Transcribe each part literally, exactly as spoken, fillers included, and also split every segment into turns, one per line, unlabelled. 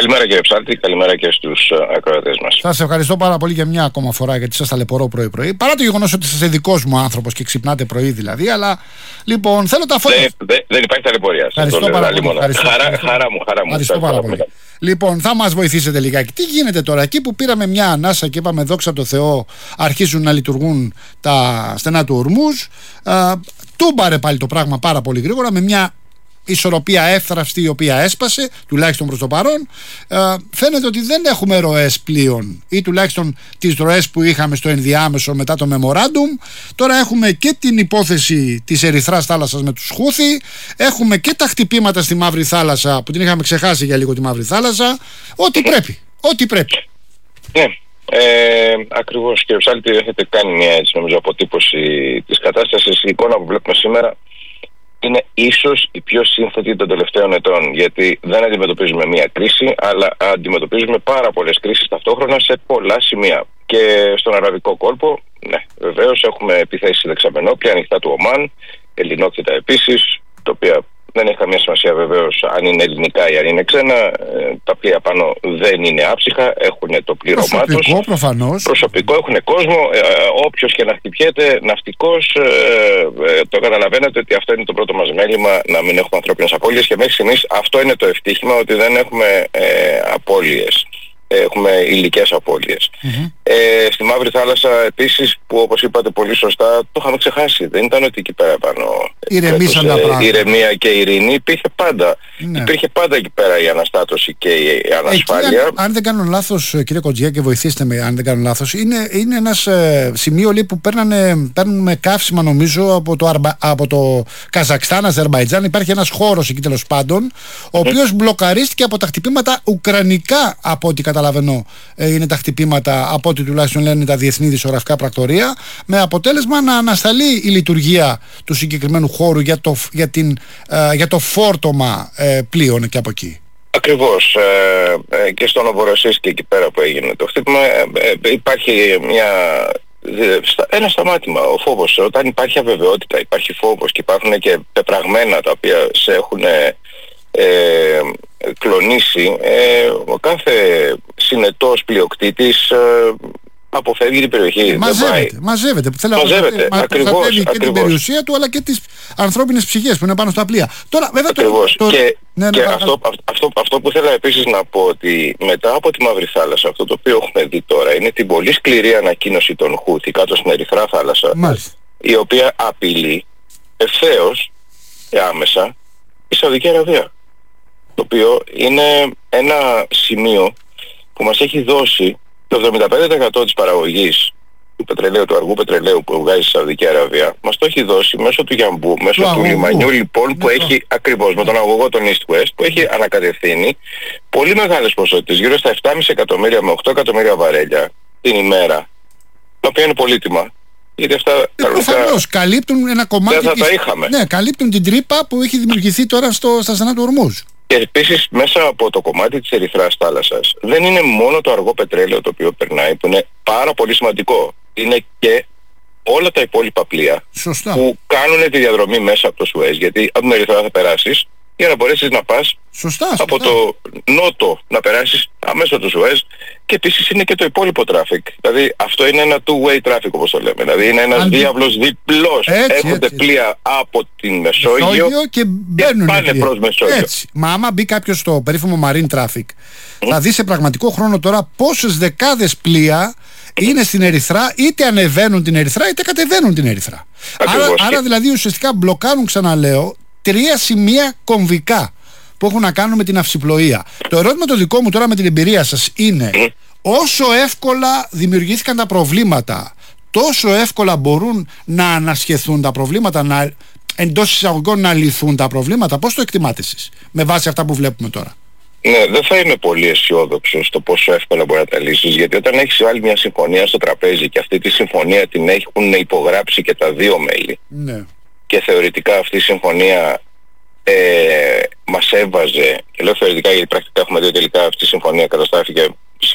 Καλημέρα κύριε Ψάλτη, καλημέρα και στους ακροατές μας.
Σας ευχαριστώ πάρα πολύ για μια ακόμα φορά, γιατί σας ταλαιπωρώ πρωί-πρωί. Παρά το γεγονός ότι είστε δικός μου άνθρωπος και ξυπνάτε πρωί δηλαδή, αλλά λοιπόν θέλω τα φώτα.
Δεν, δε, δεν υπάρχει ταλαιπωρία.
Ευχαριστώ πάρα πολύ. Ευχαριστώ,
χαρά,
ευχαριστώ.
χαρά μου, χαρά μου.
Ευχαριστώ πάρα πολύ. Μετά. Λοιπόν, θα μας βοηθήσετε λιγάκι. Τι γίνεται τώρα, εκεί που πήραμε μια ανάσα και είπαμε δόξα τω Θεώ, αρχίζουν να λειτουργούν τα στενά του Ορμούζ. Τούμπαρε πάλι το πράγμα πάρα πολύ γρήγορα με μια ισορροπία εύθραυστη η οποία έσπασε, τουλάχιστον προς το παρόν. Ε, φαίνεται ότι δεν έχουμε ροές πλοίων, ή τουλάχιστον τις ροές που είχαμε στο ενδιάμεσο μετά το Memorandum. Τώρα έχουμε και την υπόθεση της Ερυθράς θάλασσας με τους Χούθη, έχουμε και τα χτυπήματα στη Μαύρη Θάλασσα που την είχαμε ξεχάσει για λίγο τη Μαύρη Θάλασσα. Ό,τι πρέπει, ό,τι πρέπει.
Ναι. Ε, ακριβώς κύριε Ψάλτη, έχετε κάνει μια έτσι νομίζω αποτύπωση της κατάστασης. Η εικόνα που βλέπουμε σήμερα είναι ίσως η πιο σύνθετη των τελευταίων ετών, γιατί δεν αντιμετωπίζουμε μία κρίση, αλλά αντιμετωπίζουμε πάρα πολλές κρίσεις ταυτόχρονα σε πολλά σημεία. Και στον Αραβικό κόλπο, ναι, βεβαίως έχουμε επιθέσεις δεξαμενόπλια, ανοιχτά του Ομάν, ελληνόκτητα επίσης, τα οποία δεν έχει καμία σημασία βεβαίως αν είναι ελληνικά ή αν είναι ξένα. Τα πλοία πάνω δεν είναι άψυχα, έχουν το πλήρωμά τους.
Προσωπικό προφανώς.
Προσωπικό, έχουν κόσμο. Ε, όποιος και να χτυπιέται, ναυτικός, ε, ε, το καταλαβαίνετε ότι αυτό είναι το πρώτο μας μέλημα, να μην έχουμε ανθρώπινες απώλειες, και μέχρι στιγμής αυτό είναι το ευτύχημα, ότι δεν έχουμε ε, απώλειες. Έχουμε υλικές απώλειες. Mm-hmm. Ε, στη Μαύρη Θάλασσα επίσης, που όπως είπατε πολύ σωστά, το είχαμε ξεχάσει. Δεν ήταν ότι εκεί πέρα πάνω
ηρεμήσαν τα πράγματα.
Ηρεμία και ειρήνη υπήρχε πάντα. Ναι. Υπήρχε πάντα εκεί πέρα η αναστάτωση και η ανασφάλεια.
Εκεί, αν, αν δεν κάνω λάθος, κύριε Κοντζιά, και βοηθήστε με αν δεν κάνω λάθος, είναι, είναι ένας ε, σημείο λέει, που παίρνανε, παίρνουμε καύσιμα νομίζω από το, Αρμπα, από το Καζακστάν, Αζερμπαϊτζάν. Υπάρχει ένας χώρος εκεί τέλος πάντων, ο οποίος mm. μπλοκαρίστηκε από τα χτυπήματα ουκρανικά, από ό,τι καταλαβαίνω ε, είναι τα χτυπήματα, από ό,τι τουλάχιστον λένε τα διεθνή δισογραφικά πρακτορία, με αποτέλεσμα να ανασταλεί η λειτουργία του συγκεκριμένου χώρου για το, για την, ε, για το φόρτωμα ε, πλοίων και από εκεί.
Ακριβώς. Ε, ε, και στο Νοβοροσίσκι εκεί πέρα που έγινε το χτύπημα ε, ε, υπάρχει μια, ένα σταμάτημα. Ο φόβος, όταν υπάρχει αβεβαιότητα, υπάρχει φόβος και υπάρχουν και πεπραγμένα τα οποία σε έχουν ε, ε, κλονίσει, ε, ο κάθε συνετός πλειοκτήτης ε, αποφεύγει την περιοχή.
Μαζεύεται, μαζεύεται. Θέλω
μαζεύεται,
να προστατεύει και την περιουσία του, αλλά και τις ανθρώπινες ψυχές που είναι πάνω στα πλοία. Τώρα, βέβαια,
ακριβώς.
Το, το...
Και,
ναι,
και
ναι,
αυτό, αυτό, αυτό που θέλω επίσης να πω, ότι μετά από τη Μαύρη Θάλασσα, αυτό το οποίο έχουμε δει τώρα είναι την πολύ σκληρή ανακοίνωση των Χούθη κάτω στην Ερυθρά Θάλασσα, μάλιστα, η οποία απειλεί ευθέως και άμεσα η Σαουδική Αραβία. Το οποίο είναι ένα σημείο που μας έχει δώσει το εβδομήντα πέντε τοις εκατό της παραγωγής του πετρελαίου, του αργού πετρελαίου που βγάζει στη Σαουδική Αραβία, μας το έχει δώσει μέσω του Γιαμπού, μέσω του αγωγού. λιμανιού λοιπόν που έχει ακριβώς με τον αγωγό των East West, που έχει ανακατευθύνει πολύ μεγάλες ποσότητες, γύρω στα επτά κόμμα πέντε εκατομμύρια με οκτώ εκατομμύρια βαρέλια την ημέρα, τα οποία είναι πολύτιμα. Γιατί αυτά
ε, προφανώς καλύπτουν ένα κομμάτι
δεν θα
της...
τα είχαμε.
Ναι, καλύπτουν την τρύπα που έχει δημιουργηθεί τώρα στο, στα στενά του Ορμούζ.
Και επίσης μέσα από το κομμάτι της Ερυθράς θάλασσας δεν είναι μόνο το αργό πετρέλαιο το οποίο περνάει, που είναι πάρα πολύ σημαντικό. Είναι και όλα τα υπόλοιπα πλοία, σωστά, που κάνουν τη διαδρομή μέσα από το Σουέζ. Γιατί από την Ερυθρά θα περάσεις για να μπορέσεις να πας, σωστά, σωστά, από το νότο να περάσεις αμέσως το Σουέζ, και επίσης είναι και το υπόλοιπο traffic. Δηλαδή αυτό είναι ένα two-way traffic όπως το λέμε. Δηλαδή είναι ένας Αντι... διάβλος διπλός. Έτσι, έρχονται έτσι, πλοία από την Μεσόγειο, Μεσόγειο και, μπαίνουν και πάνε πλοία προς Μεσόγειο.
Έτσι. Μα άμα μπει κάποιος στο περίφημο marine traffic, mm. θα δει σε πραγματικό χρόνο τώρα πόσες δεκάδες πλοία είναι στην Ερυθρά, είτε ανεβαίνουν την Ερυθρά είτε κατεβαίνουν την Ερυθρά. Άρα, άρα δηλαδή ουσιαστικά μπλοκάρουν, ξαναλέω, τρία σημεία κομβικά που έχουν να κάνουν με την αυσιπλοεία. Το ερώτημα το δικό μου τώρα με την εμπειρία σας είναι, όσο εύκολα δημιουργήθηκαν τα προβλήματα, τόσο εύκολα μπορούν να ανασχεθούν τα προβλήματα, να, εντός εισαγωγικών να λυθούν τα προβλήματα. Πώς το εκτιμάτε εσείς με βάση αυτά που βλέπουμε τώρα?
Ναι, δεν θα είμαι πολύ αισιόδοξος στο πόσο εύκολα μπορεί να τα λύσεις, γιατί όταν έχεις βάλει μια συμφωνία στο τραπέζι και αυτή τη συμφωνία την έχουν υπογράψει και τα δύο μέλη, ναι, και θεωρητικά αυτή η συμφωνία ε, μας έβαζε, και λέω θεωρητικά γιατί πρακτικά έχουμε δει τελικά αυτή η συμφωνία καταστράφηκε σχεδόν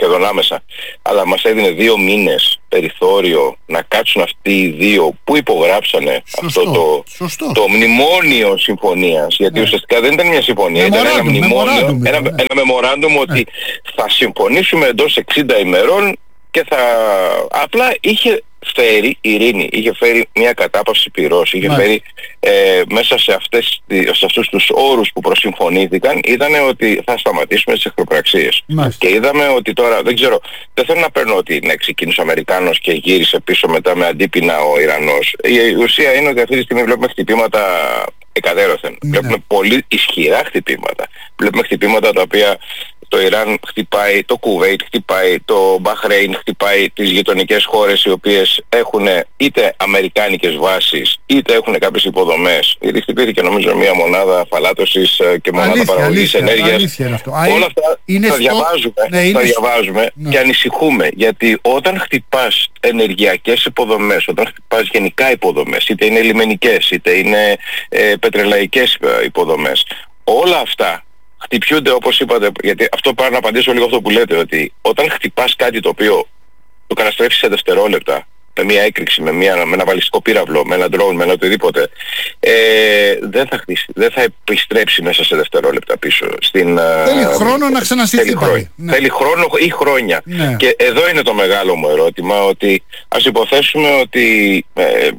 σχεδόν άμεσα, αλλά μας έδινε δύο μήνες περιθώριο να κάτσουν αυτοί οι δύο που υπογράψανε
σωστό,
αυτό το, το μνημόνιο συμφωνίας, γιατί ναι. ουσιαστικά δεν ήταν μια συμφωνία, ήταν ένα μνημόνιο, ένα, ένα, ένα memorandum ναι. ότι θα συμφωνήσουμε εντός εξήντα ημερών και θα απλά είχε φέρει ειρήνη, είχε φέρει μια κατάπαυση πυρός, είχε Μάλιστα. φέρει ε, μέσα σε, αυτές, σε αυτούς τους όρους που προσυμφωνήθηκαν, ήταν ότι θα σταματήσουμε τις εχθροπραξίες. Και είδαμε ότι τώρα, δεν ξέρω, δεν θέλω να παίρνω ότι ναι, ξεκίνησε ο Αμερικάνος και γύρισε πίσω μετά με αντίπεινα ο Ιρανός. Η ουσία είναι ότι αυτή τη στιγμή βλέπουμε χτυπήματα εκατέρωθεν. Ναι. Βλέπουμε πολύ ισχυρά χτυπήματα. Βλέπουμε χτυπήματα τα οποία το Ιράν χτυπάει, το Κουβέιτ χτυπάει, το Μπαχρέιν χτυπάει τις γειτονικές χώρες οι οποίες έχουν είτε αμερικάνικες βάσεις είτε έχουν κάποιες υποδομές. Γιατί χτυπήθηκε νομίζω μια μονάδα αφαλάτωσης και μονάδα αλήθεια, παραγωγής αλήθεια, ενέργειας. Αλήθεια Όλα αυτά είναι θα στο... διαβάζουμε, ναι, θα διαβάζουμε ναι. και ανησυχούμε, γιατί όταν χτυπάς ενεργειακές υποδομές, όταν χτυπάς γενικά υποδομές, είτε είναι λιμενικές είτε είναι ε, πετρελαϊκές υποδομές, όλα αυτά χτυπιούνται όπως είπατε, γιατί αυτό πάρω να απαντήσω λίγο αυτό που λέτε, ότι όταν χτυπάς κάτι το οποίο το καταστρέφεις σε δευτερόλεπτα, με μια έκρηξη, με, μια, με ένα βαλιστικό πύραυλο, με ένα drone, με ένα οτιδήποτε, ε, δεν θα χτίσει, δεν θα επιστρέψει μέσα σε δευτερόλεπτα πίσω. Στην,
θέλει ε, χρόνο να ξαναστηθεί.
Θέλει, χρόνο, ναι. θέλει χρόνο ή χρόνια. Ναι. Και εδώ είναι το μεγάλο μου ερώτημα, ότι ας υποθέσουμε ότι ε,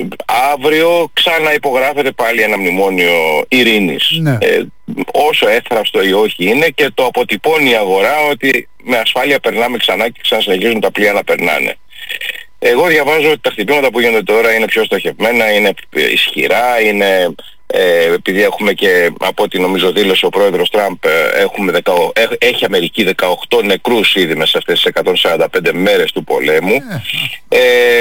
αύριο ξανά υπογράφεται πάλι ένα μνημόνιο ειρήνης. Ναι. Ε, όσο έθραυστο ή όχι είναι, και το αποτυπώνει η αγορά ότι με ασφάλεια περνάμε ξανά και ξανασυνεχίζουν τα πλοία να περνάνε. Εγώ διαβάζω ότι τα χτυπήματα που γίνονται τώρα είναι πιο στοχευμένα, είναι ισχυρά, είναι ε, επειδή έχουμε και από ό,τι νομίζω δήλωσε ο πρόεδρος Τραμπ, ε, έχουμε δεκα, ε, έχει Αμερική δεκαοκτώ νεκρούς ήδη μέσα σε αυτές τις εκατόν σαράντα πέντε μέρες του πολέμου. Ε,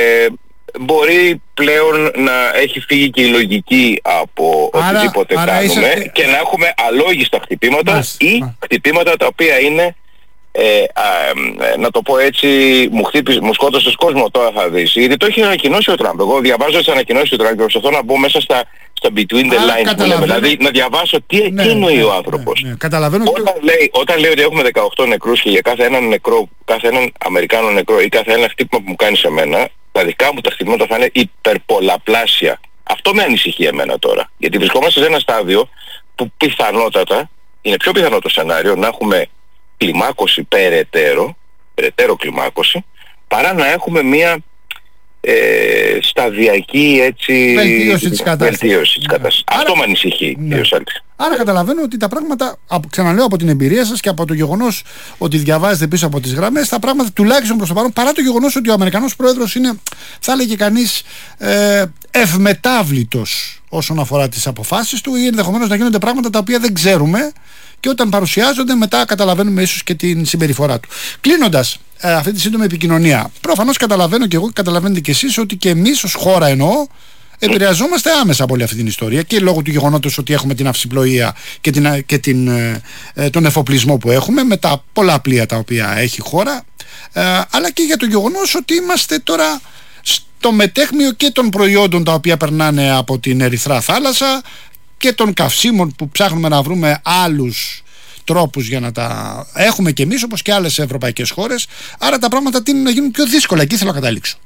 μπορεί πλέον να έχει φύγει και η λογική από άρα, οτιδήποτε άρα κάνουμε είσαστε... και να έχουμε αλόγιστα χτυπήματα Μας, ή μα. χτυπήματα τα οποία είναι Ε, α, ε, να το πω έτσι, μου, χτύπησε, μου σκότωσε κόσμο, τώρα θα δεις. Γιατί το έχει ανακοινώσει ο Τραμπ. Εγώ διαβάζω τις ανακοινώσεις του Τραμπ και προσπαθώ να μπω μέσα στα, στα between the lines που λέμε. Δηλαδή να διαβάσω τι, ναι, τι εννοεί ναι, ο άνθρωπος. Ναι, ναι. Καταλαβαίνω όταν, και... λέει, όταν λέει ότι έχουμε δεκαοκτώ νεκρούς και για κάθε έναν νεκρό, κάθε έναν Αμερικάνο νεκρό ή κάθε ένα χτύπημα που μου κάνει σε μένα, τα δικά μου τα χτυπήματα θα είναι υπερπολαπλάσια. Αυτό με ανησυχεί εμένα τώρα. Γιατί βρισκόμαστε σε ένα στάδιο που πιθανότατα, είναι πιο πιθανό το σενάριο να έχουμε κλιμάκωση περαιτέρω, περαιτέρω κλιμάκωση, παρά να έχουμε μια ε, σταδιακή έτσι
βελτίωση της κατάστασης.
Ναι. Αυτό με ανησυχεί. Ναι.
Άρα καταλαβαίνω ότι τα πράγματα, ξαναλέω από την εμπειρία σας και από το γεγονός ότι διαβάζετε πίσω από τις γραμμές, τα πράγματα τουλάχιστον προς το παρόν, παρά το γεγονός ότι ο Αμερικανός πρόεδρος είναι, θα έλεγε κανείς, ε, ευμετάβλητος όσον αφορά τις αποφάσεις του, ή ενδεχομένως να γίνονται πράγματα τα οποία δεν ξέρουμε και όταν παρουσιάζονται μετά καταλαβαίνουμε ίσως και την συμπεριφορά του. Κλείνοντας ε, αυτή τη σύντομη επικοινωνία, προφανώς καταλαβαίνω και εγώ και καταλαβαίνετε και εσείς ότι και εμείς ως χώρα εννοώ επηρεαζόμαστε άμεσα από όλη αυτή την ιστορία, και λόγω του γεγονότος ότι έχουμε την αυσιπλοεία και, την, και την, ε, τον εφοπλισμό που έχουμε με τα πολλά πλοία τα οποία έχει η χώρα, ε, αλλά και για το γεγονός ότι είμαστε τώρα στο μετέχμιο και των προϊόντων τα οποία περνάνε από την Ερυθρά θάλασσα και των καυσίμων που ψάχνουμε να βρούμε άλλους τρόπους για να τα έχουμε και εμείς όπως και άλλες ευρωπαϊκές χώρες. Άρα τα πράγματα τείνουν να γίνουν πιο δύσκολα. Εκεί θέλω να καταλήξω.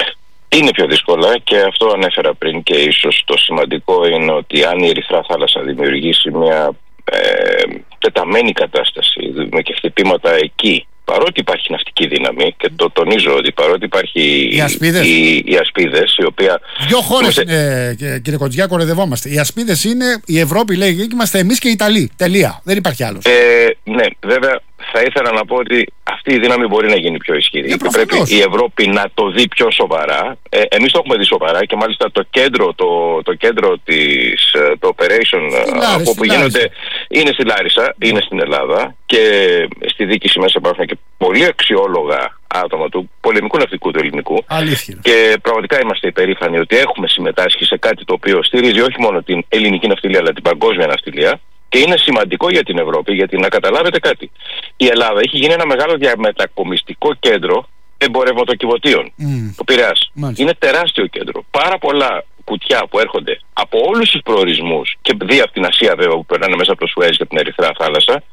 Είναι πιο δύσκολα και αυτό ανέφερα πριν, και ίσως το σημαντικό είναι ότι αν η Ερυθρά θάλασσα δημιουργήσει μια ε, τεταμένη κατάσταση με και χτυπήματα εκεί, παρότι υπάρχει ναυτική δύναμη, και το τονίζω ότι παρότι υπάρχει
οι ασπίδες,
οι, οι, ασπίδες, η οποία...
Δύο χώρες είναι, κύριε Κοντζιά, κοροϊδευόμαστε. Οι ασπίδες είναι, η Ευρώπη λέει, είμαστε εμείς και οι Ιταλοί. Τελεία. Δεν υπάρχει άλλος.
Ε, ναι, βέβαια θα ήθελα να πω ότι αυτή η δύναμη μπορεί να γίνει πιο ισχυρή. Και πρέπει η Ευρώπη να το δει πιο σοβαρά. Ε, εμείς το έχουμε δει σοβαρά, και μάλιστα το κέντρο, το, το κέντρο της, το operation από όπου γίνονται, είναι στη Λάρισα, είναι στην Ελλάδα, και στη διοίκηση μέσα υπάρχουν και πολύ αξιόλογα άτομα του πολεμικού ναυτικού του ελληνικού.
Αλήθεια.
Και πραγματικά είμαστε υπερήφανοι ότι έχουμε συμμετάσχει σε κάτι το οποίο στηρίζει όχι μόνο την ελληνική ναυτιλία αλλά την παγκόσμια ναυτιλία. Και είναι σημαντικό για την Ευρώπη, γιατί να καταλάβετε κάτι. Η Ελλάδα έχει γίνει ένα μεγάλο διαμετακομιστικό κέντρο εμπορευματοκιβωτίων. Mm. Το Πειραιάς. Είναι τεράστιο κέντρο. Πάρα πολλά κουτιά που έρχονται από όλους τους προορισμούς, και δι' από την Ασία βέβαια που περνάνε μέσα από το Σουέζ και την Ερυθρά θάλασσα,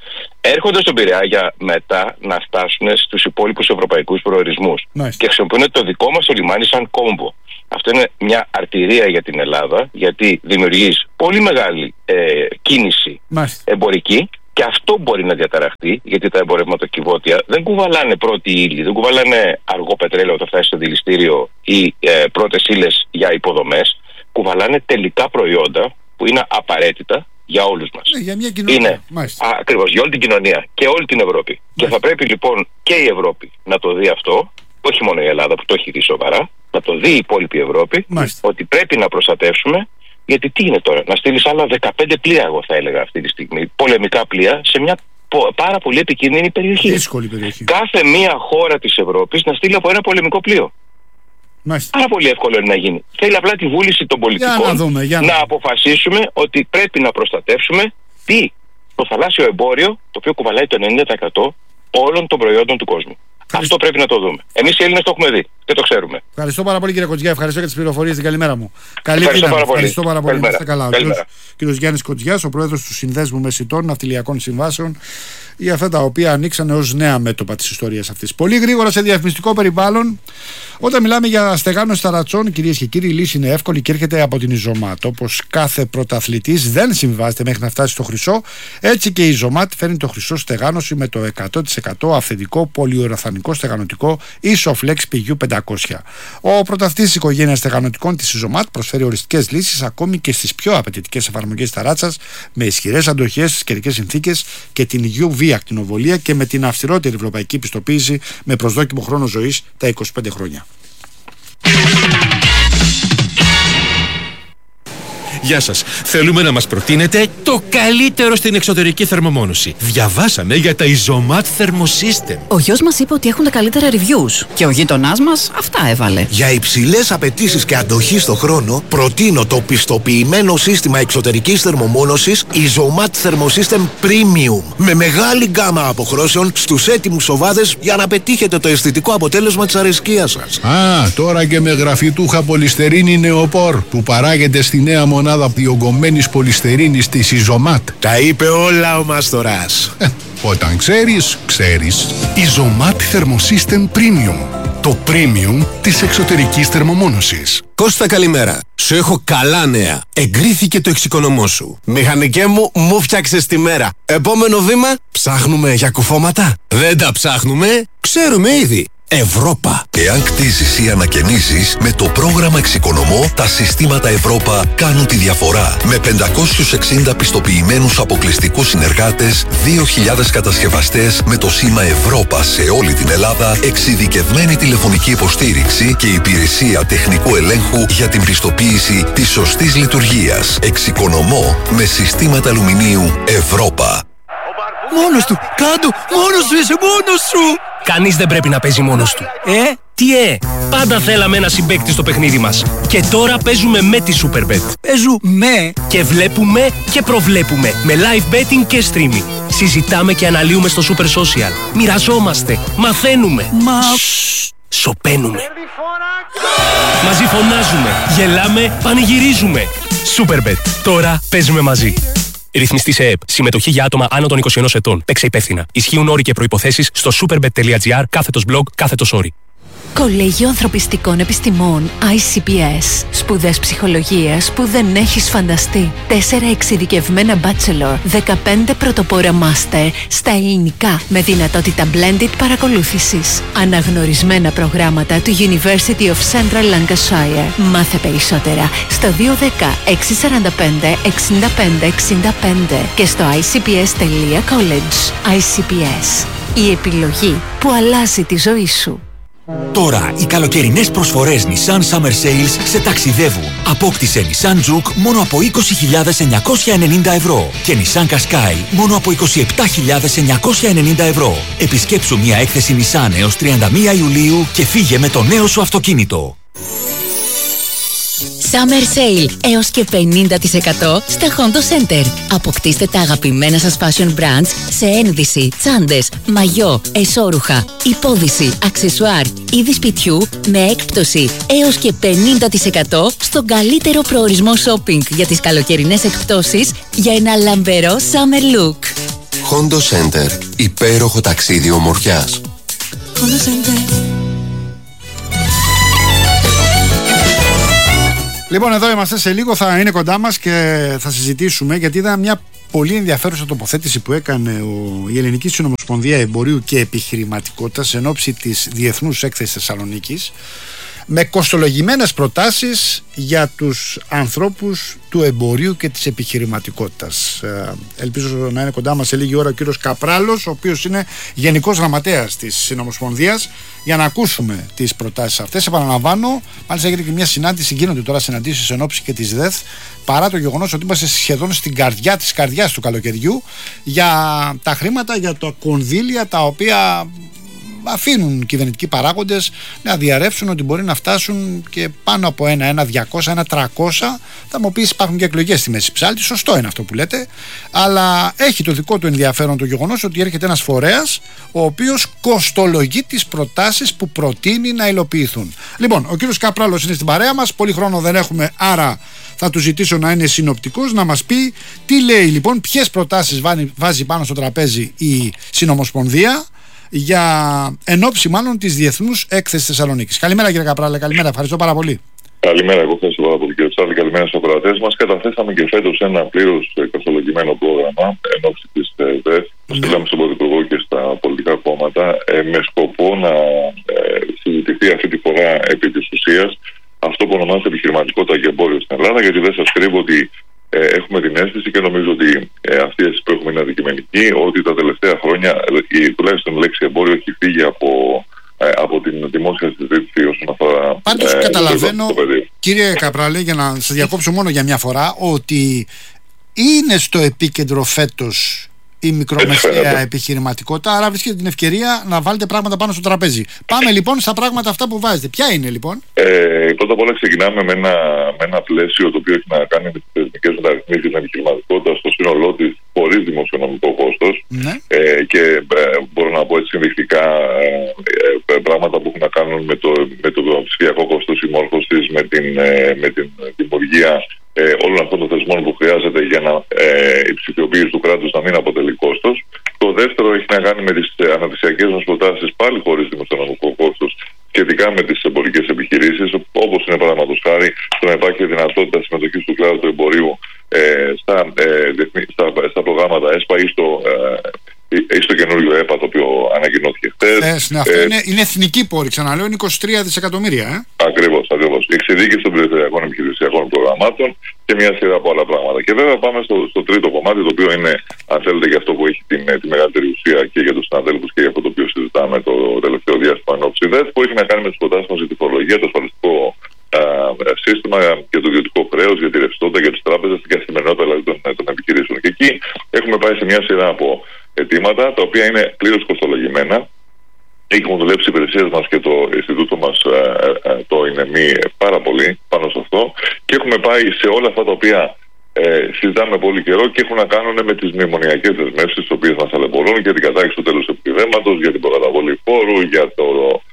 έρχονται στον Πειραιά για μετά να φτάσουν στους υπόλοιπους ευρωπαϊκούς προορισμούς.
Nice.
Και χρησιμοποιούν το δικό μας το λιμάνι σαν κόμβο. Αυτό είναι μια αρτηρία για την Ελλάδα, γιατί δημιουργείς πολύ μεγάλη ε, κίνηση
nice.
εμπορική, και αυτό μπορεί να διαταραχτεί, γιατί τα εμπορευματοκιβώτια δεν κουβαλάνε πρώτη ύλη, δεν κουβαλάνε αργό πετρέλαιο όταν φτάσει στο δηληστήριο ή ε, πρώτες ύλες για υποδομές. Κουβαλάνε τελικά προϊόντα που είναι απαραίτητα για όλους μας.
Ε, για μια κοινωνία.
Είναι ακριβώς για όλη την κοινωνία και όλη την Ευρώπη. Μάλιστα. Και θα πρέπει λοιπόν και η Ευρώπη να το δει αυτό, όχι μόνο η Ελλάδα που το έχει δει σοβαρά, να το δει η υπόλοιπη Ευρώπη. Μάλιστα. Ότι πρέπει να προστατεύσουμε. Γιατί τι είναι τώρα, να στείλεις άλλα δεκαπέντε πλοία, εγώ θα έλεγα αυτή τη στιγμή, πολεμικά πλοία, σε μια πάρα πολύ επικίνδυνη περιοχή.
Δύσκολη περιοχή.
Κάθε μία χώρα της Ευρώπης να στείλει από ένα πολεμικό πλοίο.
Μάλιστα.
Πάρα πολύ εύκολο είναι να γίνει. Θέλει απλά τη βούληση των πολιτικών
να, δούμε, να...
να αποφασίσουμε ότι πρέπει να προστατεύσουμε τι, το θαλάσσιο εμπόριο, το οποίο κουβαλάει το ενενήντα τοις εκατό όλων των προϊόντων του κόσμου. Ευχαριστώ. Αυτό πρέπει να το δούμε. Εμείς οι Έλληνες το έχουμε δει και το ξέρουμε.
Ευχαριστώ πάρα πολύ, κύριε Κοτζιά. Ευχαριστώ για τις πληροφορίες. Την καλημέρα μου. Καλή
Ευχαριστώ πάρα πολύ.
Ευχαριστώ πάρα πολύ. Είστε καλά.
Καλημέρα.
Ο κύριος Γιάννης Κοτζιάς, ο πρόεδρος του Συνδέσμου Μεσητών Ναυτιλιακών Συμβάσεων, για αυτά τα οποία ανοίξανε ως νέα μέτωπα της ιστορίας αυτής. Πολύ γρήγορα σε διαφημιστικό περιβάλλον. Όταν μιλάμε για στεγάνωση ταρατσών, κυρίες και κύριοι, η λύση είναι εύκολη και έρχεται από την Ιζωμάτ. Όπως κάθε πρωταθλητής δεν συμβάζεται μέχρι να φτάσει στο χρυσό, έτσι και η Ιζωμάτ φέρνει το χρυσό στεγάνωση με το εκατό τοις εκατό αυθεντικό πολυουραθανικό στεγανοτικό Isoflex πι γιου πεντακόσια. Ο πρωταθλητής της οικογένειας στεγανοτικών της Ιζωμάτ προσφέρει οριστικές λύσεις ακόμη και στις πιο απαιτητικές εφαρμογές ταράτσας, με ισχυρές αντοχές στις καιρικές συνθήκες και την γιου βι ακτινοβολία και με την αυστηρότερη ευρωπαϊκή πιστοποίηση με προσδόκιμο χρόνο ζωής τα είκοσι πέντε χρόνια.
Γεια σας. Θέλουμε να μας προτείνετε το καλύτερο στην εξωτερική θερμομόνωση. Διαβάσαμε για τα Isomat Thermosystem.
Ο γιος μας είπε ότι έχουν τα καλύτερα reviews και ο γείτονάς μας αυτά έβαλε.
Για υψηλές απαιτήσεις και αντοχή στο χρόνο, προτείνω το πιστοποιημένο σύστημα εξωτερικής θερμομόνωσης Isomat Thermosystem Premium, με μεγάλη γκάμα αποχρώσεων στους έτοιμους οβάδες για να πετύχετε το αισθητικό αποτέλεσμα της αρεσκίας σας.
Α, τώρα και με γραφιτούχα πολυστερίνη νεοπόρ που παράγεται στη νέα μονάδα διογκωμένης πολυστερίνης της Isomat.
Τα είπε όλα ο Μάστορας.
Ε, όταν ξέρεις, ξέρεις.
Isomat Thermosystem Premium. Το premium της εξωτερικής θερμομόνωσης.
Κώστα, καλημέρα. Σου έχω καλά νέα. Εγκρίθηκε το εξοικονομώ σου. Μηχανικέ μου, μου φτιάξες τη μέρα. Επόμενο βήμα, ψάχνουμε για κουφώματα. Δεν τα ψάχνουμε, ξέρουμε ήδη. Ευρώπα.
Εάν κτίζεις ή ανακαινήσεις, με το πρόγραμμα Εξοικονομώ, τα συστήματα Ευρώπα κάνουν τη διαφορά. Με πεντακόσιους εξήντα πιστοποιημένους αποκλειστικούς συνεργάτες, δύο χιλιάδες κατασκευαστές με το σήμα Ευρώπα σε όλη την Ελλάδα, εξειδικευμένη τηλεφωνική υποστήριξη και υπηρεσία τεχνικού ελέγχου για την πιστοποίηση της σωστής λειτουργίας. Εξοικονομώ με συστήματα αλουμινίου Ευρώπα.
Μόνος του! Κάντο! Μόνος σου είσαι! Μόνος σου!
Κανείς δεν πρέπει να παίζει μόνος του. Ε, τι ε! Πάντα θέλαμε ένα συμπαίκτη στο παιχνίδι μας. Και τώρα παίζουμε με τη Superbet.
Παίζουμε!
Και βλέπουμε και προβλέπουμε. Με live betting και streaming. Συζητάμε και αναλύουμε στο Super Social. Μοιραζόμαστε. Μαθαίνουμε.
Μα...
Σοπαίνουμε. Μαζί φωνάζουμε. Γελάμε. Πανηγυρίζουμε. Superbet. Τώρα παίζουμε μαζί. Ρυθμιστή σε ΕΕΠ. Συμμετοχή για άτομα άνω των είκοσι ενός ετών. Παίξε υπεύθυνα. Ισχύουν όροι και προϋποθέσεις στο superbet.gr κάθετος blog κάθετος όροι.
Κολέγιο Ανθρωπιστικών Επιστημών άι σι πι ες. Σπουδές ψυχολογίας που δεν έχεις φανταστεί. Τέσσερα εξειδικευμένα bachelor, δεκαπέντε πρωτοπόρα master στα ελληνικά με δυνατότητα blended παρακολούθησης. Αναγνωρισμένα προγράμματα του University of Central Lancashire. Μάθε περισσότερα στο δύο ένα μηδέν έξι τέσσερα πέντε εξήντα πέντε εξήντα πέντε και στο άι σι πι ες τελεία college. άι σι πι ες. Η επιλογή που αλλάζει τη ζωή σου.
Τώρα οι καλοκαιρινές προσφορές Nissan Summer Sales σε ταξιδεύουν. Απόκτησε Nissan Juke μόνο από είκοσι χιλιάδες εννιακόσια ενενήντα ευρώ και Nissan Qashqai μόνο από είκοσι επτά χιλιάδες εννιακόσια ενενήντα ευρώ. Επισκέψου μια έκθεση Nissan έως τριάντα μία Ιουλίου και φύγε με το νέο σου αυτοκίνητο.
Summer Sale έως και πενήντα τοις εκατό στα Hondo Center. Αποκτήστε τα αγαπημένα σας fashion brands σε ένδυση, τσάντες, μαγιό, εσώρουχα, υπόδυση, αξεσουάρ, είδη σπιτιού με έκπτωση έως και πενήντα τοις εκατό στον καλύτερο προορισμό shopping για τις καλοκαιρινές εκπτώσεις για ένα λαμπερό summer look.
Hondo Center. Υπέροχο ταξίδι ομορφιάς.
Hondo Center.
Λοιπόν, εδώ είμαστε. Σε λίγο θα είναι κοντά μας και θα συζητήσουμε, γιατί είδα μια πολύ ενδιαφέρουσα τοποθέτηση που έκανε ο, η Ελληνική Συνομοσπονδία Εμπορίου και Επιχειρηματικότητας εν ώψη της Διεθνούς Έκθεσης Θεσσαλονίκης, με κοστολογημένες προτάσεις για τους ανθρώπους του εμπορίου και της επιχειρηματικότητας. Ε, ελπίζω να είναι κοντά μας σε λίγη ώρα ο κύριος Καπράλος, ο οποίος είναι Γενικός Γραμματέας της Συνομοσπονδίας, για να ακούσουμε τις προτάσεις αυτές. Επαναλαμβάνω, μάλιστα έγινε και μια συνάντηση, γίνονται τώρα συναντήσεις εν ώψη και της ΔΕΘ, παρά το γεγονός ότι είμαστε σχεδόν στην καρδιά της καρδιάς του καλοκαιριού, για τα χρήματα, για τα κονδύλια τα οποία αφήνουν κυβερνητικοί παράγοντες να διαρρεύσουν, ότι μπορεί να φτάσουν και πάνω από ένα, ένα διακόσια, ένα τριακόσια. Θα μου πεις, υπάρχουν και εκλογές στη μέση ψάλτη, σωστό είναι αυτό που λέτε, αλλά έχει το δικό του ενδιαφέρον το γεγονός ότι έρχεται ένας φορέας ο οποίος κοστολογεί τις προτάσεις που προτείνει να υλοποιηθούν. Λοιπόν, ο κύριος Καπράλος είναι στην παρέα μας, πολύ χρόνο δεν έχουμε, άρα θα του ζητήσω να είναι συνοπτικός, να μας πει τι λέει λοιπόν, ποιες προτάσεις βάζει πάνω στο τραπέζι η Συνομοσπονδία για ενόψει μάλλον της Διεθνούς Έκθεσης Θεσσαλονίκης. Καλημέρα κύριε Καπράλε, καλημέρα, ευχαριστώ πάρα πολύ.
Καλημέρα, εγώ ευχαριστώ πάρα πολύ κύριε Ψάλη, καλημέρα στους ακροατές μας. Καταθέσαμε και φέτος ένα πλήρως κοστολογημένο πρόγραμμα ενόψει της ΔΕΘ. Το στείλαμε στον Πρωθυπουργό και στα πολιτικά κόμματα ε, με σκοπό να ε, συζητηθεί αυτή τη φορά επί της ουσίας αυτό που ονομάζεται επιχειρηματικότητα και εμπόριο στην Ελλάδα, γιατί δεν σας κρύβω ότι Ε, έχουμε την αίσθηση, και νομίζω ότι ε, αυτή η αίσθηση που έχουμε είναι αντικειμενική, ότι τα τελευταία χρόνια η, τουλάχιστον η λέξη εμπόριο έχει φύγει από, ε, από την δημόσια συζήτηση όσον αφορά.
Πάντως
ε,
καταλαβαίνω,
το το
κύριε Καπράλε, για να σας διακόψω μόνο για μια φορά, ότι είναι στο επίκεντρο φέτος η μικρομεσαία επιχειρηματικότητα, άρα βρίσκεται την ευκαιρία να βάλετε πράγματα πάνω στο τραπέζι. Πάμε λοιπόν στα πράγματα αυτά που βάζετε. Ποια είναι λοιπόν?
Ε, πρώτα απ' όλα ξεκινάμε με ένα, με ένα πλαίσιο το οποίο έχει να κάνει με τις θεσμικές μεταρρυθμίσεις στην επιχειρηματικότητα στο σύνολό της, χωρίς δημοσιονομικό κόστος. Ναι. Ε, και ε, μπορώ να πω έτσι συνδεικτικά ε, ε, πράγματα που έχουν να κάνουν με το, με το ψηφιακό κόστος συμμόρφωσης, με την, ε, με την δημιουργία Ε, όλων αυτών των θεσμών που χρειάζεται για να, ε, η ψηφιοποίηση του κράτους να μην αποτελεί κόστος. Το δεύτερο έχει να κάνει με τις ε, αναπτυξιακές μας προτάσεις, πάλι χωρίς δημοσιονομικό κόστος, σχετικά με τις εμπορικές επιχειρήσεις, όπως είναι παραδείγματος χάρη το να υπάρχει δυνατότητα συμμετοχής του κλάδου του εμπορίου ε, στα, ε, στα, στα προγράμματα ΕΣΠΑ ή στο, ε, ή στο καινούριο ΕΠΑ, το οποίο ανακοινώθηκε χθες.
Ε, ναι, αυτό ε, είναι, είναι εθνική πόρη, ξαναλέω, είναι είκοσι τρία δισεκατομμύρια. Ε?
Ακριβώς, ακριβώς. Η εξειδίκευση των περιφερειακών επιχειρησιακών προγραμμάτων και μια σειρά από άλλα πράγματα. Και βέβαια πάμε στο, στο τρίτο κομμάτι, το οποίο είναι, αν θέλετε, για αυτό που έχει την, τη μεγαλύτερη ουσία και για τους συναδέλφους και για αυτό το οποίο συζητάμε το τελευταίο διάστημα ενόψει ΔΕΘ, που έχει να κάνει με τις προτάσεις μας για τη φορολογία, το ασφαλιστικό α, σύστημα και το ιδιωτικό χρέος, για τη ρευστότητα, για τις τράπεζες, την καθημερινότητα δηλαδή των, των επιχειρήσεων. Και εκεί έχουμε πάει σε μια σειρά από αιτήματα, τα οποία είναι πλήρως κοστολογημένα. Έχουμε δουλέψει οι υπηρεσίες μας και το Ινστιτούτο μας, ε, ε, το ΙΝΕΜΗ, πάρα πολύ πάνω σε αυτό, και έχουμε πάει σε όλα αυτά τα οποία ε, συζητάμε πολύ καιρό και έχουν να κάνουν με τις μνημονιακές δεσμεύσεις, τις οποίες μας ταλαιπωρούν, για την κατάργηση του τέλους επιδέματος, για την προκαταβολή φόρου, για το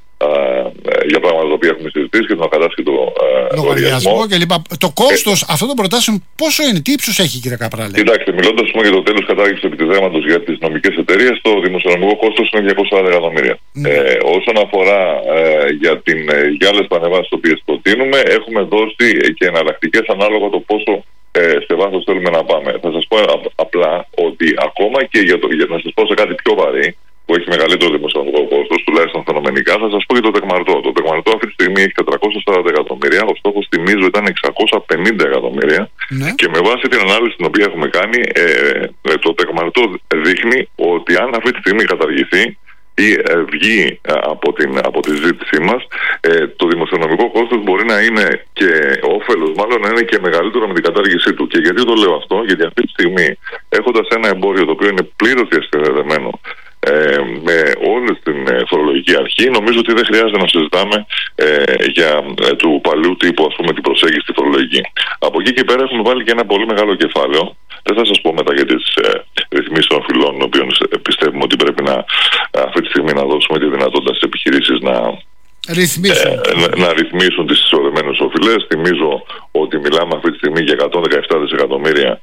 Uh, για πράγματα τα οποία έχουμε συζητήσει και τον ακατάσχετο uh,
λογαριασμό και λοιπά. Το κόστος ε, αυτών των προτάσεων πόσο είναι, τι ύψος έχει, κύριε Καπράλε?
Κοιτάξτε, μιλώντας για το τέλος κατάργησης του επιδέματος για τις νομικές εταιρείες, το δημοσιονομικό κόστος είναι διακόσια εκατομμύρια. Mm. Ε, όσον αφορά ε, για, την, για άλλες πανεβάσεις τις οποίες προτείνουμε, έχουμε δώσει και εναλλακτικές ανάλογα το πόσο ε, σε βάθος θέλουμε να πάμε. Θα σας πω α, απλά ότι ακόμα και για, το, για να σας πω σε κάτι πιο βαρύ, που έχει μεγαλύτερο δημοσιονομικό κόστος, τουλάχιστον φαινομενικά, θα σας πω για το τεκμαρτό. Το τεκμαρτό αυτή τη στιγμή έχει τετρακόσια σαράντα εκατομμύρια, ο στόχος θυμίζω ήταν εξακόσια πενήντα εκατομμύρια, ναι. Και με βάση την ανάλυση την οποία έχουμε κάνει, ε, ε, το τεκμαρτό δείχνει ότι αν αυτή τη στιγμή καταργηθεί ή ε, βγει ε, από, την, από τη ζήτησή μας, ε, το δημοσιονομικό κόστος μπορεί να είναι και όφελος, μάλλον να είναι και μεγαλύτερο με την κατάργησή του. Και γιατί το λέω αυτό? Γιατί αυτή τη στιγμή, έχοντας ένα εμπόριο το οποίο είναι πλήρως διασυνδεδεμένο Ε, με όλη την ε, φορολογική αρχή, νομίζω ότι δεν χρειάζεται να συζητάμε ε, για ε, του παλιού τύπου, ας πούμε, την προσέγγιση στη φορολογική. Από εκεί και πέρα έχουμε βάλει και ένα πολύ μεγάλο κεφάλαιο. Δεν θα σας πω μετά για τις ε, ρυθμίσεις των οφειλών, των οποίων πιστεύουμε ότι πρέπει να, αυτή τη στιγμή να δώσουμε τη δυνατότητα στις επιχειρήσεις να
ρυθμίσουν,
ε, να, να ρυθμίσουν τις εισοδεμένες οφειλές. Θυμίζω ότι μιλάμε αυτή τη στιγμή για εκατόν δεκαεπτά δισεκατομμύρια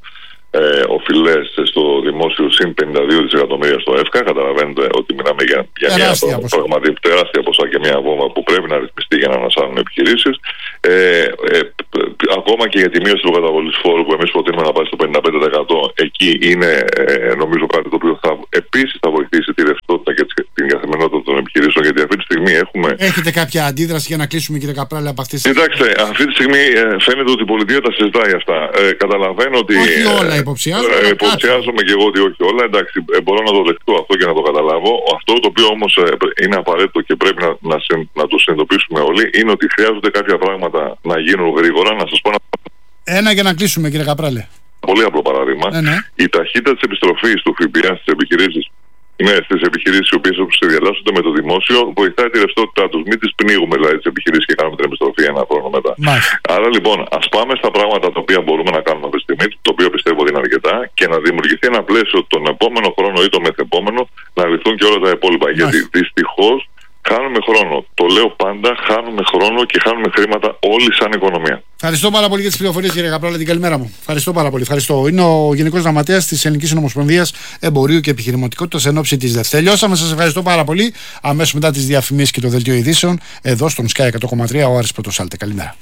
ε, οφειλές στο δημόσιο συν πενήντα δύο δισεκατομμύρια στο ΕΦΚΑ. Καταλαβαίνετε ότι μιλάμε για, για μια πραγματική τεράστια ποσά και μια βόμβα που πρέπει να ρυθμιστεί για να ανασάνουν επιχειρήσεις. Ε, ε, ακόμα και για τη μείωση του καταβολής φόρου που εμείς προτείνουμε να πάει στο πενήντα πέντε τοις εκατό, εκεί είναι ε, νομίζω κάτι το οποίο θα, επίσης θα βοηθήσει τη ρευστότητα και την καθημερινότητα των επιχειρήσεων, γιατί αυτή τη στιγμή έχουμε...
Έχετε κάποια αντίδραση για να κλείσουμε, κύριε Καπράλη, από αυτή τη στιγμή?
Κοιτάξτε, αυτή τη στιγμή ε, φαίνεται ότι η πολιτεία τα συζητάει αυτά. Ε, καταλαβαίνω ότι...
Όχι όλα υποψιάζομαι.
Ε, υποψιάζομαι και εγώ ότι όχι όλα. Εντάξει, ε, μπορώ να το δεχτώ αυτό και να το καταλάβω. Αυτό το οποίο όμως ε, είναι απαραίτητο και πρέπει να, να, να το συνειδητοποιήσουμε όλοι είναι ότι χρειάζονται κάποια πράγματα να γίνουν γρήγορα. Να σας πω ένα...
Ένα για να κλείσουμε, κύριε Καπράλη.
Πολύ απλό παράδειγμα.
Ναι, ναι.
Η ταχύτητα της επιστροφής του ΦΠΑ στις επιχειρήσεις, ναι, στις επιχειρήσεις οι οποίες όπως συνδιαλλάσσονται με το δημόσιο, βοηθάει τη ρευστότητά τους. Μην τις πνίγουμε δηλαδή τις επιχειρήσεις και κάνουμε την επιστροφή ένα χρόνο μετά. Μάλιστα. Άρα λοιπόν, ας πάμε στα πράγματα τα οποία μπορούμε να κάνουμε αυτή τη στιγμή, το οποίο πιστεύω ότι είναι αρκετά, και να δημιουργηθεί ένα πλαίσιο τον επόμενο χρόνο ή το μεθεπόμενο να λυθούν και όλα τα υπόλοιπα. Μάλιστα. Γιατί δυστυχώς χάνουμε χρόνο. Το λέω πάντα, χάνουμε χρόνο και χάνουμε χρήματα όλοι σαν οικονομία.
Ευχαριστώ πάρα πολύ για τις πληροφορίες, κύριε Καπράλη. Την καλημέρα μου. Ευχαριστώ πάρα πολύ. Ευχαριστώ. Είναι ο Γενικός Γραμματέας της Ελληνικής Ομοσπονδίας Εμπορίου και Επιχειρηματικότητας εν ώψη της ΔΕΦ. Τελειώσαμε. Σας ευχαριστώ πάρα πολύ. Αμέσως μετά τις διαφημίσεις και το δελτίο ειδήσεων, εδώ στον Sky εκατό κόμμα τρία, ο Άρης Πρωτοσάλτε. Καλημέρα.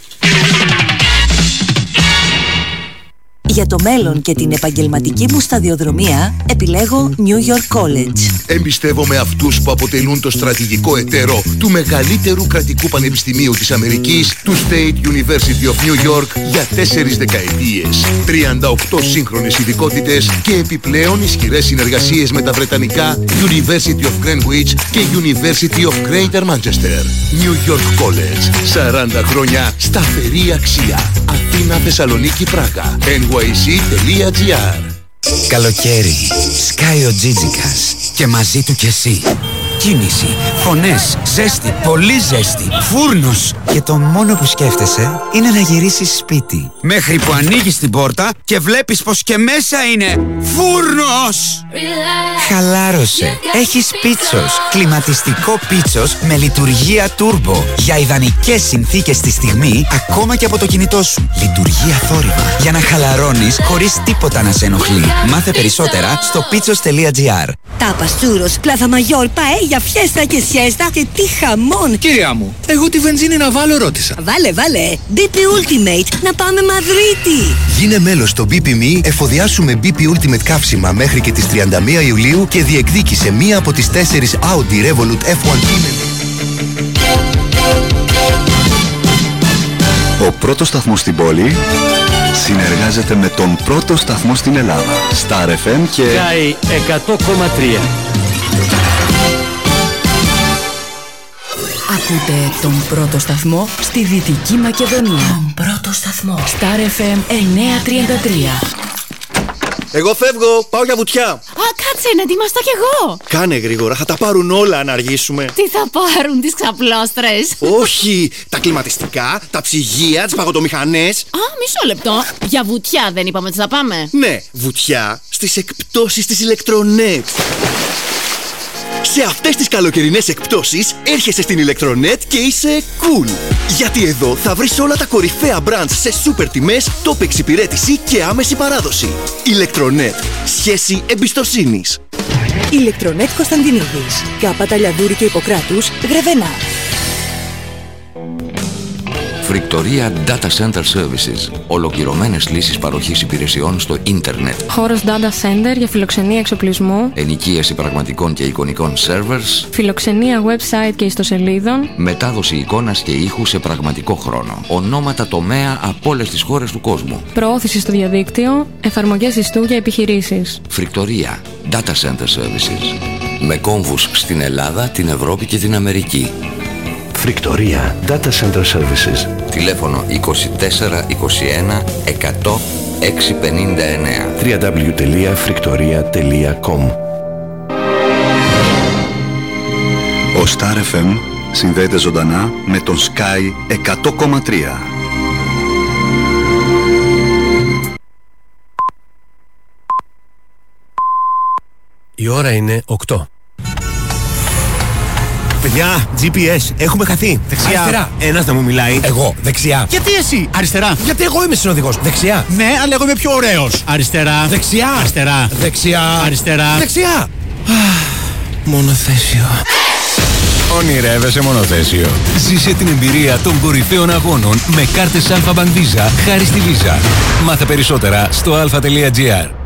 Για το μέλλον και την επαγγελματική μου σταδιοδρομία επιλέγω New York College.
Εμπιστεύομαι αυτούς που αποτελούν το στρατηγικό εταίρο του μεγαλύτερου κρατικού πανεπιστημίου της Αμερικής, του State University of New York, για τέσσερις δεκαετίες. τριάντα οκτώ σύγχρονες ειδικότητες και επιπλέον ισχυρές συνεργασίες με τα βρετανικά University of Greenwich και University of Greater Manchester. New York College. σαράντα χρόνια σταθερή αξία. Αθήνα, Θεσσαλονίκη, Πράγα. εν γουάι σι τελεία τζι άρ.
Καλοκαίρι. Σκάει ο Τζίτζικας. Και μαζί του κι εσύ. Κίνηση, φωνές, ζέστη, πολύ ζέστη, φούρνος. Και το μόνο που σκέφτεσαι είναι να γυρίσεις σπίτι. Μέχρι που ανοίγεις την πόρτα και βλέπεις πως και μέσα είναι φούρνος. Χαλάρωσε. Έχεις Πίτσος. Κλιματιστικό Πίτσος με λειτουργία turbo. Για ιδανικές συνθήκες τη στιγμή, ακόμα και από το κινητό σου. Λειτουργία θόρυβα. Για να χαλαρώνεις χωρίς τίποτα να σε ενοχλεί. Μάθε περισσότερα στο πίτσος τελεία τζι άρ.
Τάπας, τσούρος, κλάθα μαγιόρ, παέλια, φιέστα και σιέστα και τι χαμόν!
Κυρία μου, εγώ τη βενζίνη να βάλω ρώτησα.
Βάλε, βάλε! μπι πι Ultimate, να πάμε Μαδρίτη!
Γίνε μέλος στο μπι πι εμ ι, εφοδιάσου με μπι πι Ultimate καύσιμα μέχρι και τις τριάντα μία Ιουλίου και διεκδίκησε μία από τις τέσσερις Audi Revolut εφ ουάν πι.
Ο πρώτος σταθμός στην πόλη συνεργάζεται με τον πρώτο σταθμό στην Ελλάδα. Star εφ εμ και...
Sky εκατό κόμμα τρία.
Ακούτε τον πρώτο σταθμό στη Δυτική Μακεδονία. Τον πρώτο σταθμό. Star εφ εμ εννιακόσια τριάντα τρία.
Εγώ φεύγω, πάω για βουτιά.
Α, κάτσε, να ετοιμαστώ κι εγώ.
Κάνε γρήγορα, θα τα πάρουν όλα αν αργήσουμε.
Τι θα πάρουν, τις ξαπλώστρες?
Όχι, τα κλιματιστικά, τα ψυγεία, τις παγωτομηχανές.
Α, μισό λεπτό. Για βουτιά δεν είπαμε ότι θα πάμε?
Ναι, βουτιά στις εκπτώσεις της Ηλεκτρονέτ. Σε αυτές τις καλοκαιρινές εκπτώσεις έρχεσαι στην Ηλεκτρονέτ και είσαι cool. Γιατί εδώ θα βρεις όλα τα κορυφαία brands σε σούπερ τιμές, top εξυπηρέτηση και άμεση παράδοση. Ηλεκτρονέτ. Σχέση εμπιστοσύνης.
Ηλεκτρονέτ Κωνσταντινίδης. Κάπα Ταλιαδούρη και Ιπποκράτους, Γρεβενά.
Φρικτορία Data Center Services. Ολοκληρωμένες λύσεις παροχής υπηρεσιών στο ίντερνετ.
Χώρος Data Center για φιλοξενία εξοπλισμού.
Ενοικίαση πραγματικών και εικονικών servers.
Φιλοξενία website και ιστοσελίδων.
Μετάδοση εικόνας και ήχου σε πραγματικό χρόνο. Ονόματα τομέα από όλες τις χώρες του κόσμου.
Προώθηση στο διαδίκτυο. Εφαρμογές ιστού για επιχειρήσεις.
Φρικτορία Data Center Services. Με κόμβους στην Ελλάδα, την Ευρώπη και την Αμερική.
Φρικτορία Data Center Services.
Τηλέφωνο είκοσι τέσσερα είκοσι ένα εκατό εξακόσια πενήντα εννέα.
double-u double-u double-u τελεία φρικτορία τελεία κομ.
Ο Star εφ εμ συνδέεται ζωντανά με τον Sky εκατό κόμμα τρία.
Η ώρα είναι οκτώ.
Παιδιά, τζι πι ες, έχουμε χαθεί. Δεξιά.
Αριστερά.
Ένας να μου μιλάει.
Εγώ, δεξιά. Γιατί εσύ, αριστερά. Γιατί εγώ είμαι συνοδηγός. Δεξιά. Ναι, αλλά εγώ είμαι πιο ωραίος. Αριστερά. Δεξιά. Αριστερά. Δεξιά. Αριστερά. Δεξιά.
Μονοθέσιο.
Ονειρεύεσαι μονοθέσιο. Ζήσε την εμπειρία των κορυφαίων αγώνων με κάρτες Alpha Bank Visa χάρη στη Visa. Μάθε περισσότερα στο alpha τελεία gr.